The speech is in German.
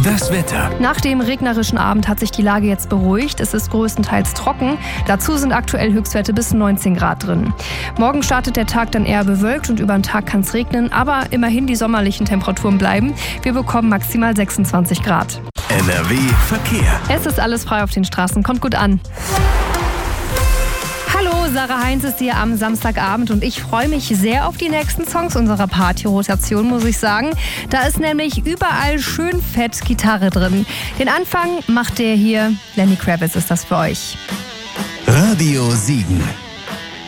Das Wetter. Nach dem regnerischen Abend hat sich die Lage jetzt beruhigt. Es ist größtenteils trocken. Dazu sind aktuell Höchstwerte bis 19 Grad drin. Morgen startet der Tag dann eher bewölkt und über den Tag kann es regnen. Aber immerhin die sommerlichen Temperaturen bleiben. Wir bekommen maximal 26 Grad. NRW Verkehr. Es ist alles frei auf den Straßen. Kommt gut an. Hallo, Sarah Heinz ist hier am Samstagabend und ich freue mich sehr auf die nächsten Songs unserer Party-Rotation, muss ich sagen. Da ist nämlich überall schön fett Gitarre drin. Den Anfang macht der hier, Lenny Kravitz ist das für euch. Radio Siegen.